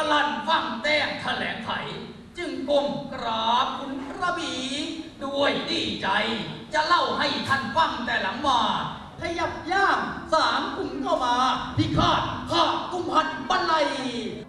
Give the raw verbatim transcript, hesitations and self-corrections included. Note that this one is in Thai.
ลันฟังแต้งแถลงไขจึงก้มกราบคุณกระบี่ด้วยดีใจจะเล่าให้ท่านฟังแต่หลังมาขยับย่างสามกุมเข้ามาพิฆาตข้ากุมหันบันไล